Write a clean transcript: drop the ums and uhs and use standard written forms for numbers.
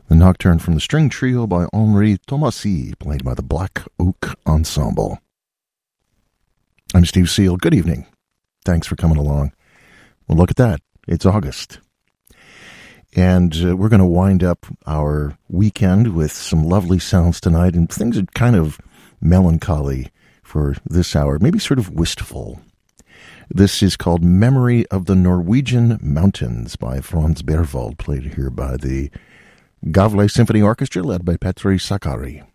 The Nocturne from the String Trio by Henri Thomasy, played by the Black Oak Ensemble. I'm Steve Seal. Good evening. Thanks for coming along. Well, look at that. It's August. And we're going to wind up our weekend with some lovely sounds tonight, and things are kind of melancholy for this hour, maybe sort of wistful. This is called Memory of the Norwegian Mountains by Franz Berwald, played here by the Gavle Symphony Orchestra, led by Petri Sakari.